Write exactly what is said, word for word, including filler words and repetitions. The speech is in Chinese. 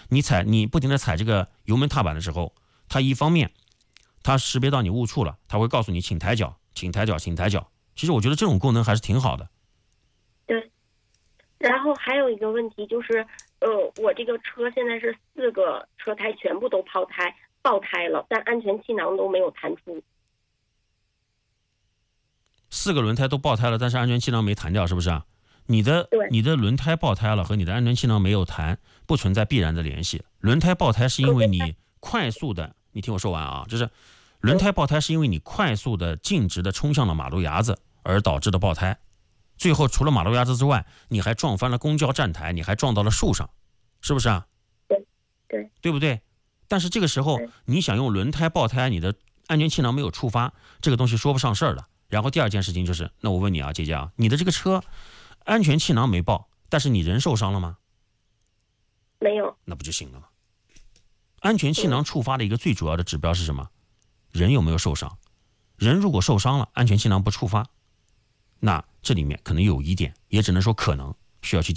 你踩你不停的踩这个油门踏板的时候，它一方面它识别到你误触了，它会告诉你请抬脚，请抬脚，请抬脚。其实我觉得这种功能还是挺好的。 对。然后还有一个问题就是，呃，我这个车现在是四个车胎全部都爆胎爆胎了，但安全气囊都没有弹出。 四个轮胎都爆胎了，但是安全气囊没弹掉，是不是啊？你的你的轮胎爆胎了和你的安全气囊没有弹不存在必然的联系。轮胎爆胎是因为你快速的，你听我说完啊，就是轮胎爆胎是因为你快速的径直的冲向了马路牙子而导致的爆胎。最后除了马路牙子之外，你还撞翻了公交站台，你还撞到了树上，是不是啊？ 对对， 对不对？但是这个时候你想用轮胎爆胎，你的安全气囊没有触发，这个东西说不上事儿的。然后第二件事情就是，那我问你啊，姐姐啊，你的这个车安全气囊没爆，但是你人受伤了吗？ 没有。 那不就行了吗？安全气囊触发的一个最主要的指标是什么？人有没有受伤？人如果受伤了，安全气囊不触发，那这里面可能有疑点，也只能说可能需要去检查。